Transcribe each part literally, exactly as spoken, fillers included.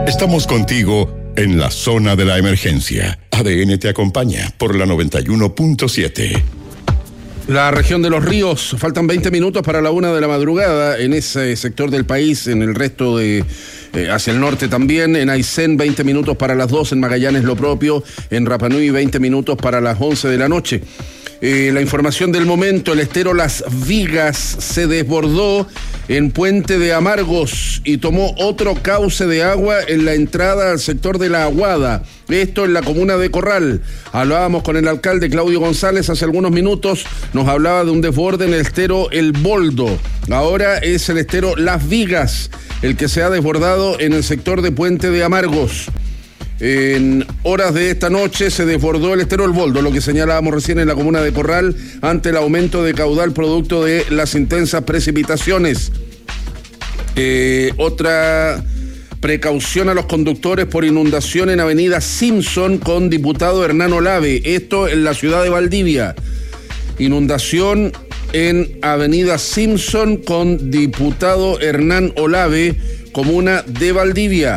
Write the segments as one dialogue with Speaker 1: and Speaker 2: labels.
Speaker 1: Estamos contigo en la zona de la emergencia. A D N te acompaña por la noventa y uno punto siete.
Speaker 2: La región de Los Ríos, faltan veinte minutos para la una de la madrugada en ese sector del país, en el resto de, eh, hacia el norte también, en Aysén veinte minutos para las dos, en Magallanes lo propio, en Rapa Nui veinte minutos para las once de la noche. Eh, la información del momento, el estero Las Vigas se desbordó en Puente de Amargos y tomó otro cauce de agua en la entrada al sector de La Aguada, esto en la comuna de Corral. Hablábamos con el alcalde Claudio González hace algunos minutos, nos hablaba de un desborde en el estero El Boldo, ahora es el estero Las Vigas el que se ha desbordado en el sector de Puente de Amargos. En horas de esta noche se desbordó el estero El Boldo, lo que señalábamos recién en la comuna de Corral, ante el aumento de caudal producto de las intensas precipitaciones. Eh, otra precaución a los conductores por inundación en avenida Simpson con diputado Hernán Olave, esto en la ciudad de Valdivia. Inundación en avenida Simpson con diputado Hernán Olave, comuna de Valdivia.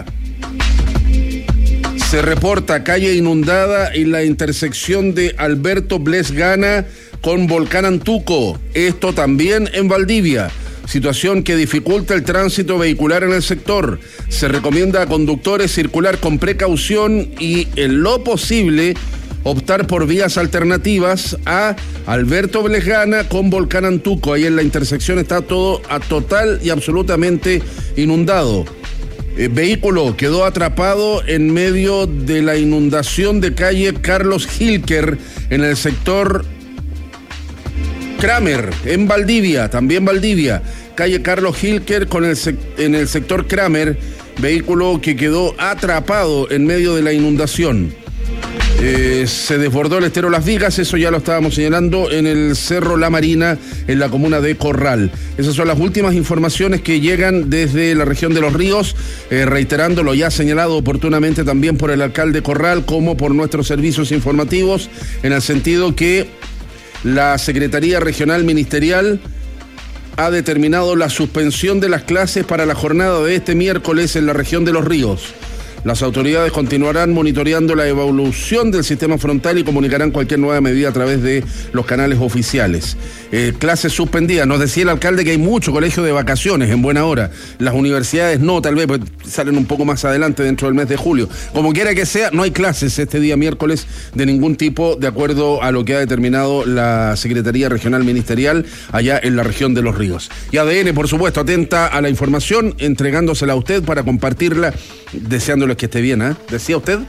Speaker 2: Se reporta calle inundada en la intersección de Alberto Bles Gana con Volcán Antuco, esto también en Valdivia. Situación que dificulta el tránsito vehicular en el sector. Se recomienda a conductores circular con precaución y, en lo posible, optar por vías alternativas a Alberto Bles Gana con Volcán Antuco. Ahí en la intersección está todo a total y absolutamente inundado. El vehículo quedó atrapado en medio de la inundación de calle Carlos Hilker en el sector Kramer, en Valdivia, también Valdivia. Calle Carlos Hilker con el sec- en el sector Kramer, vehículo que quedó atrapado en medio de la inundación. Eh, se desbordó el estero Las Vigas, eso ya lo estábamos señalando, en el Cerro La Marina, en la comuna de Corral. Esas son las últimas informaciones que llegan desde la región de Los Ríos, eh, reiterando lo ya señalado oportunamente también por el alcalde Corral como por nuestros servicios informativos, en el sentido que la Secretaría Regional Ministerial ha determinado la suspensión de las clases para la jornada de este miércoles en la región de Los Ríos. Las autoridades continuarán monitoreando la evolución del sistema frontal y comunicarán cualquier nueva medida a través de los canales oficiales. Eh, clases suspendidas. Nos decía el alcalde que hay mucho colegio de vacaciones en buena hora. Las universidades no, tal vez pues, salen un poco más adelante dentro del mes de julio. Como quiera que sea, no hay clases este día miércoles de ningún tipo, de acuerdo a lo que ha determinado la Secretaría Regional Ministerial allá en la región de Los Ríos. Y A D N, por supuesto, atenta a la información, entregándosela a usted para compartirla, deseándoles que esté bien, ¿eh? ¿Decía usted?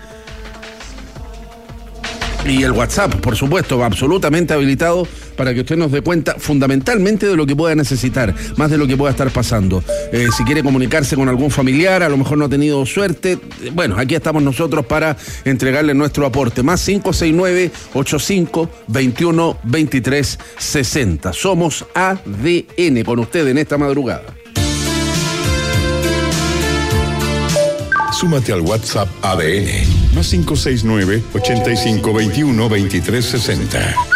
Speaker 2: Y el WhatsApp, por supuesto, absolutamente habilitado para que usted nos dé cuenta fundamentalmente de lo que pueda necesitar, más de lo que pueda estar pasando. Eh, si quiere comunicarse con algún familiar, a lo mejor no ha tenido suerte, eh, bueno, aquí estamos nosotros para entregarle nuestro aporte. Más cinco seis nueve, ochenta y cinco, veintiuno, veintitrés, sesenta. Somos A D N con usted en esta madrugada.
Speaker 1: Súmate al WhatsApp A D N, más cinco seis nueve, ochenta y cinco, veintiuno, veintitrés, sesenta.